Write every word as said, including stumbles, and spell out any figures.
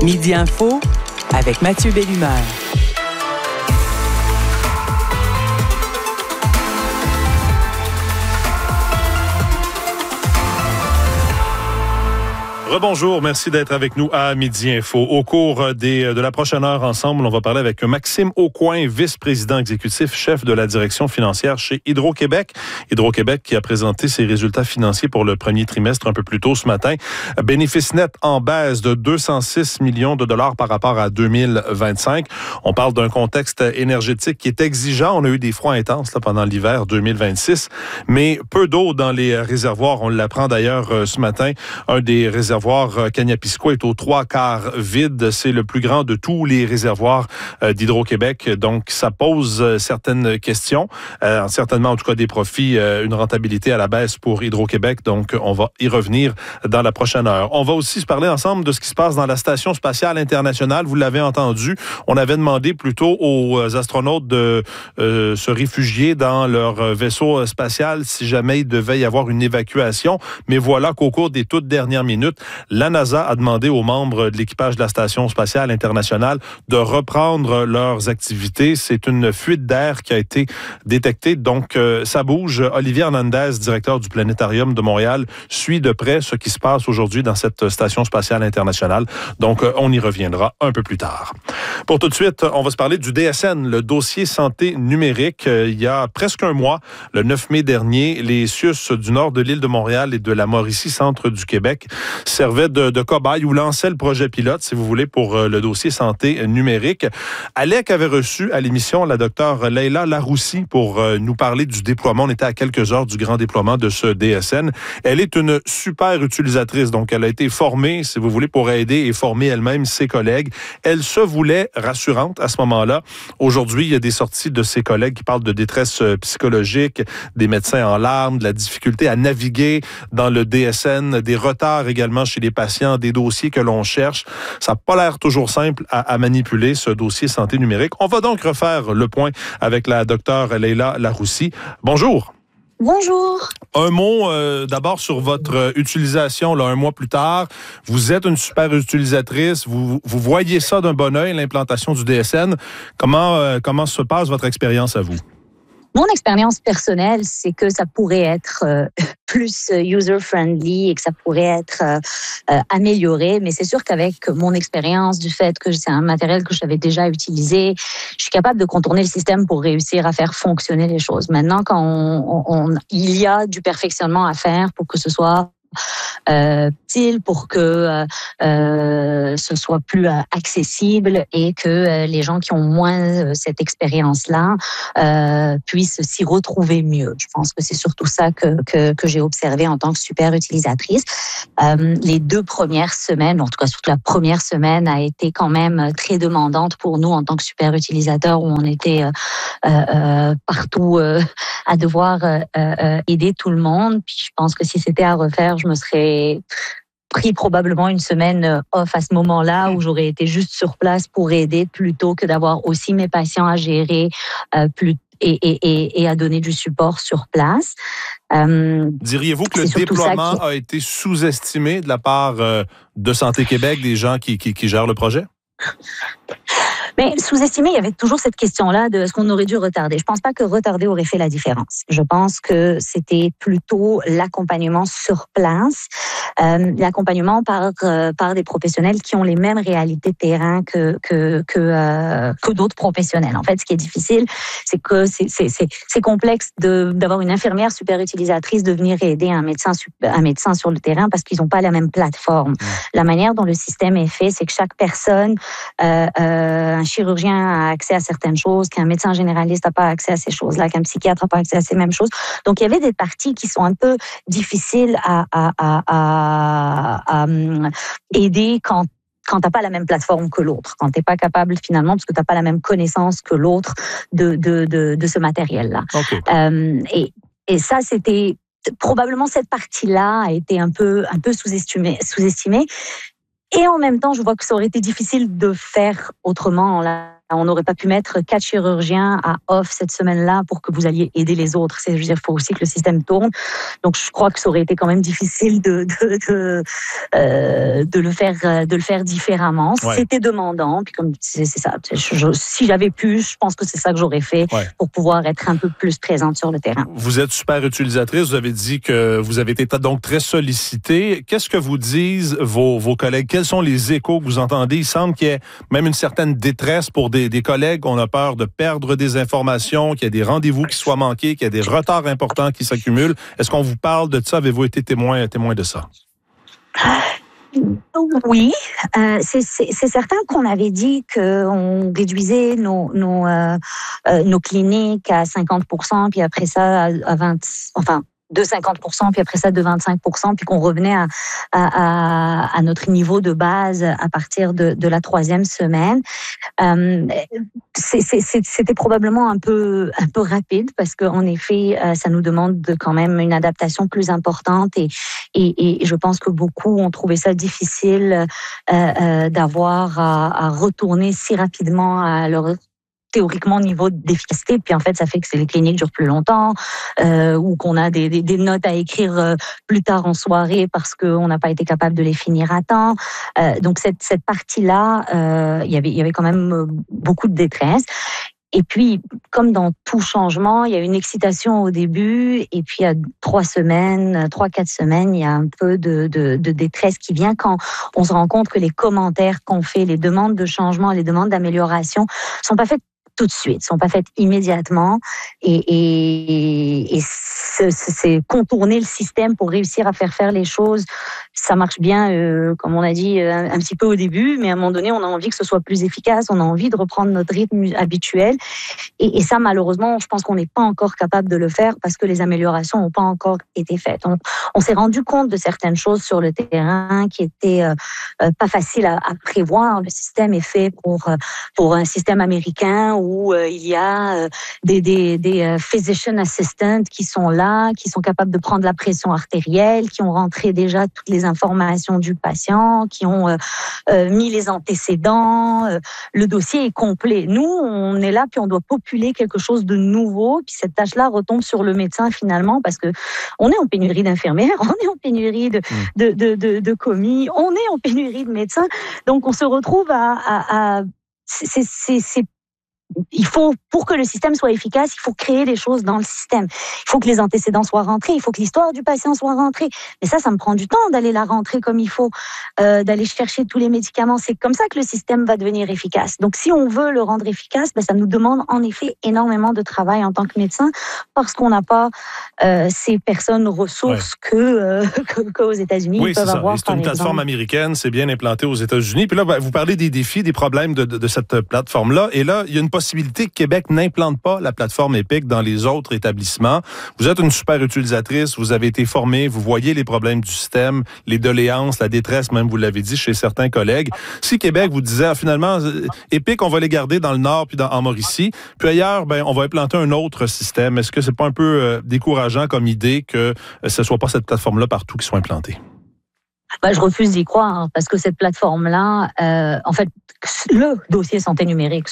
Midi Info avec Mathieu Bellumeur. Rebonjour, merci d'être avec nous à Midi Info. Au cours des, de la prochaine heure ensemble, on va parler avec Maxime Aucoin, vice-président exécutif, chef de la direction financière chez Hydro-Québec. Hydro-Québec qui a présenté ses résultats financiers pour le premier trimestre un peu plus tôt ce matin. Bénéfice net en baisse de deux cent six millions de dollars par rapport à deux mille vingt-cinq. On parle d'un contexte énergétique qui est exigeant. On a eu des froids intenses là, pendant l'hiver deux mille vingt-six, mais peu d'eau dans les réservoirs. On l'apprend d'ailleurs ce matin. Un des réservoirs Le réservoir Kaniapiscwa est aux trois quarts vide. C'est le plus grand de tous les réservoirs d'Hydro-Québec. Donc, ça pose certaines questions. Euh, certainement, en tout cas, des profits, euh, une rentabilité à la baisse pour Hydro-Québec. Donc, on va y revenir dans la prochaine heure. On va aussi se parler ensemble de ce qui se passe dans la Station spatiale internationale. Vous l'avez entendu. On avait demandé plutôt aux astronautes de euh, se réfugier dans leur vaisseau spatial si jamais il devait y avoir une évacuation. Mais voilà qu'au cours des toutes dernières minutes, la NASA a demandé aux membres de l'équipage de la Station spatiale internationale de reprendre leurs activités. C'est une fuite d'air qui a été détectée. Donc, euh, ça bouge. Olivier Hernandez, directeur du Planétarium de Montréal, suit de près ce qui se passe aujourd'hui dans cette Station spatiale internationale. Donc, euh, on y reviendra un peu plus tard. Pour tout de suite, on va se parler du D S N, le dossier santé numérique. Euh, il y a presque un mois, le neuf mai dernier, les C I U S du nord de l'île de Montréal et de la Mauricie, centre du Québec, servait de, de cobaye ou lançait le projet pilote, si vous voulez, pour euh, le dossier santé numérique. Alec avait reçu à l'émission la docteure Leila Laroussi pour euh, nous parler du déploiement. On était à quelques heures du grand déploiement de ce D S N. Elle est une super utilisatrice, donc elle a été formée, si vous voulez, pour aider et former elle-même ses collègues. Elle se voulait rassurante à ce moment-là. Aujourd'hui, il y a des sorties de ses collègues qui parlent de détresse psychologique, des médecins en larmes, de la difficulté à naviguer dans le D S N, des retards également chez les patients, des dossiers que l'on cherche. Ça n'a pas l'air toujours simple à, à manipuler, ce dossier santé numérique. On va donc refaire le point avec la docteure Leila Laroussi. Bonjour. Bonjour. Un mot euh, d'abord sur votre euh, utilisation, là, un mois plus tard. Vous êtes une super utilisatrice. Vous, vous voyez ça d'un bon œil, l'implantation du D S N. Comment, euh, comment se passe votre expérience à vous? Mon expérience personnelle, c'est que ça pourrait être euh, plus user-friendly et que ça pourrait être euh, euh, amélioré. Mais c'est sûr qu'avec mon expérience du fait que c'est un matériel que j'avais déjà utilisé, je suis capable de contourner le système pour réussir à faire fonctionner les choses. Maintenant, quand on, on, on, il y a du perfectionnement à faire pour que ce soit Euh, pour que euh, euh, ce soit plus euh, accessible et que euh, les gens qui ont moins euh, cette expérience-là euh, puissent s'y retrouver mieux. Je pense que c'est surtout ça que, que, que j'ai observé en tant que super utilisatrice. Euh, les deux premières semaines, en tout cas surtout la première semaine, a été quand même très demandante pour nous en tant que super utilisateurs, où on était euh, euh, partout euh, à devoir euh, euh, aider tout le monde. Puis je pense que si c'était à refaire, je me serais pris probablement une semaine off à ce moment-là, où j'aurais été juste sur place pour aider plutôt que d'avoir aussi mes patients à gérer euh, plus et, et, et, et à donner du support sur place. Euh, Diriez-vous que le déploiement qui... a été sous-estimé de la part euh, de Santé Québec, des gens qui, qui, qui gèrent le projet? Mais sous-estimé, il y avait toujours cette question-là de est-ce qu'on aurait dû retarder. Je pense pas que retarder aurait fait la différence. Je pense que c'était plutôt l'accompagnement sur place, euh, l'accompagnement par euh, par des professionnels qui ont les mêmes réalités de terrain que que que euh, que d'autres professionnels. En fait, ce qui est difficile, c'est que c'est c'est c'est, c'est complexe de d'avoir une infirmière super utilisatrice de venir aider un médecin un médecin sur le terrain parce qu'ils n'ont pas la même plateforme. Mmh. La manière dont le système est fait, c'est que chaque personne euh, euh, un chirurgien a accès à certaines choses, qu'un médecin généraliste n'a pas accès à ces choses-là, qu'un psychiatre n'a pas accès à ces mêmes choses. Donc, il y avait des parties qui sont un peu difficiles à, à, à, à, à aider quand quand t'as pas la même plateforme que l'autre, quand t'es pas capable finalement, parce que t'as pas la même connaissance que l'autre de de de, de ce matériel-là. Okay. Euh, et et ça, c'était probablement cette partie-là a été un peu un peu sous-estimée, sous-estimée. Et en même temps, je vois que ça aurait été difficile de faire autrement en la on n'aurait pas pu mettre quatre chirurgiens à off cette semaine-là pour que vous alliez aider les autres. C'est, je veux dire, il faut aussi que le système tourne. Donc, je crois que ça aurait été quand même difficile de de de, euh, de le faire de le faire différemment. Ouais. C'était demandant. Puis comme c'est, c'est ça. Je, je, si j'avais pu, je pense que c'est ça que j'aurais fait ouais. pour pouvoir être un peu plus présente sur le terrain. Vous êtes super utilisatrice. Vous avez dit que vous avez été donc très sollicitée. Qu'est-ce que vous disent vos vos collègues? Quels sont les échos que vous entendez? Il semble qu'il y ait même une certaine détresse pour des Des, des collègues, on a peur de perdre des informations, qu'il y a des rendez-vous qui soient manqués, qu'il y a des retards importants qui s'accumulent. Est-ce qu'on vous parle de ça? Avez-vous été témoin, témoin de ça? Oui, euh, c'est, c'est, c'est certain qu'on avait dit qu'on réduisait nos, nos, euh, euh, nos cliniques à cinquante pour cent, puis après ça à, à vingt, enfin, de cinquante pour cent, puis après ça de vingt-cinq pour cent, puis qu'on revenait à, à, à notre niveau de base à partir de, de la troisième semaine. Euh, c'est, c'est, c'était probablement un peu, un peu rapide parce qu'en effet, ça nous demande de, quand même une adaptation plus importante et, et, et je pense que beaucoup ont trouvé ça difficile euh, euh, d'avoir à, à retourner si rapidement à leur théoriquement niveau d'efficacité, puis en fait ça fait que c'est les cliniques durent plus longtemps euh, ou qu'on a des, des, des notes à écrire euh, plus tard en soirée parce qu'on n'a pas été capable de les finir à temps. Euh, donc cette, cette partie-là, euh, y avait, y avait quand même beaucoup de détresse. Et puis, comme dans tout changement, il y a une excitation au début, et puis à trois semaines, trois, quatre semaines, il y a un peu de, de, de détresse qui vient quand on se rend compte que les commentaires qu'on fait, les demandes de changement, les demandes d'amélioration sont pas faites tout de suite, sont pas faites immédiatement, et, et, et c'est, c'est contourner le système pour réussir à faire faire les choses. Ça marche bien, euh, comme on a dit un, un petit peu au début, mais à un moment donné, on a envie que ce soit plus efficace, on a envie de reprendre notre rythme habituel, et, et ça, malheureusement, je pense qu'on n'est pas encore capable de le faire parce que les améliorations n'ont pas encore été faites. On, on s'est rendu compte de certaines choses sur le terrain qui étaient euh, euh, pas faciles à, à prévoir. Le système est fait pour pour un système américain où où euh, il y a euh, des, des, des euh, physician assistants qui sont là, qui sont capables de prendre la pression artérielle, qui ont rentré déjà toutes les informations du patient, qui ont euh, euh, mis les antécédents. Euh, le dossier est complet. Nous, on est là, puis on doit populer quelque chose de nouveau, puis cette tâche-là retombe sur le médecin finalement, parce que on est en pénurie d'infirmières, on est en pénurie de, de, de, de, de commis, on est en pénurie de médecins. Donc, on se retrouve à... à, à c'est, c'est, c'est Il faut, pour que le système soit efficace, il faut créer des choses dans le système. Il faut que les antécédents soient rentrés, il faut que l'histoire du patient soit rentrée. Mais ça, ça me prend du temps d'aller la rentrer comme il faut, euh, d'aller chercher tous les médicaments. C'est comme ça que le système va devenir efficace. Donc, si on veut le rendre efficace, ben, ça nous demande en effet énormément de travail en tant que médecin parce qu'on n'a pas euh, ces personnes ressources ouais. que, euh, que qu'aux États-Unis oui, ils peuvent c'est ça. avoir. Et c'est une exemple. plateforme américaine, c'est bien implanté aux États-Unis. Puis là, ben, vous parlez des défis, des problèmes de, de, de cette plateforme-là. Et là, il y a une possibilité que Québec n'implante pas la plateforme Epic dans les autres établissements. Vous êtes une super utilisatrice, vous avez été formée, vous voyez les problèmes du système, les doléances, la détresse, même vous l'avez dit, chez certains collègues. Si Québec vous disait, ah, finalement, Epic, on va les garder dans le Nord puis dans, en Mauricie, puis ailleurs, ben, on va implanter un autre système. Est-ce que c'est pas un peu euh, décourageant comme idée que euh, ce soit pas cette plateforme-là partout qui soit implantée? Ben, je refuse d'y croire, hein, parce que cette plateforme-là, euh, en fait, le dossier santé numérique,